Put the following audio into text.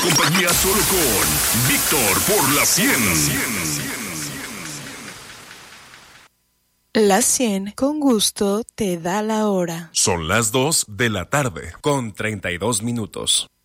Compañía solo con Víctor por la 100. La 100 con gusto te da la hora. Son las 2 de la tarde con 32 minutos.